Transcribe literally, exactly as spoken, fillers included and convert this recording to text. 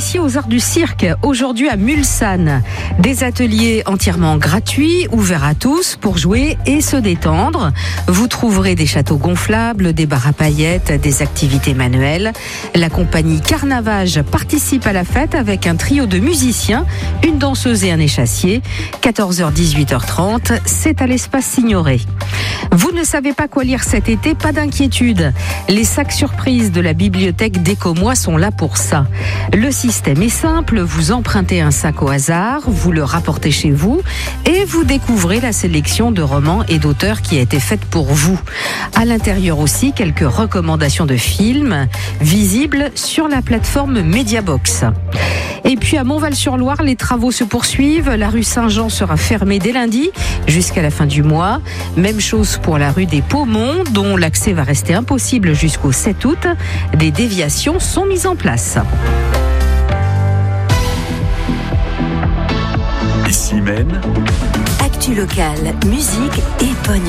aussi aux arts du cirque, aujourd'hui à Mulsanne. Des ateliers entièrement gratuits, ouverts à tous pour jouer et se détendre. Vous trouverez des châteaux gonflables, des bars à paillettes, des activités manuelles. La compagnie Carnavage participe à la fête avec un trio de musiciens, une danseuse et un échassier. quatorze heures dix-huit heures trente, c'est à l'espace Signoret. Vous ne savez pas quoi lire cet été, pas d'inquiétude. Les sacs surprises de la bibliothèque d'Écomois sont là pour ça. Le système est simple, vous empruntez un sac au hasard, vous le rapportez chez vous et vous découvrez la sélection de romans et d'auteurs qui a été faite pour vous. À l'intérieur aussi, quelques recommandations de films visibles sur la plateforme Mediabox. Et puis à Montval-sur-Loire, les travaux se poursuivent. La rue Saint-Jean sera fermée dès lundi jusqu'à la fin du mois. Même chose pour la rue des Paumons, dont l'accès va rester impossible jusqu'au sept août. Des déviations sont mises en place. Ici même, Actu locale, musique et pognon.